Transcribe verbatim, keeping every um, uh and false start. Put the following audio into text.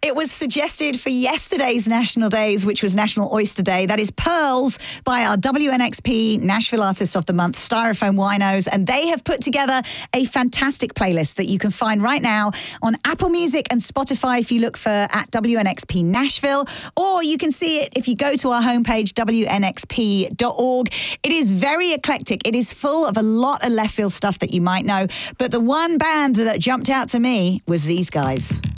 It was suggested for yesterday's National Days, which was National Oyster Day. That is Pearls by our W N X P Nashville Artist of the Month, Styrofoam Winos. And they have put together a fantastic playlist that you can find right now on Apple Music and Spotify if you look for at W N X P Nashville. Or you can see it if you go to our homepage, W N X P dot org. It is very eclectic. It is full of a lot of left field stuff that you might know. But the one band that jumped out to me was these guys.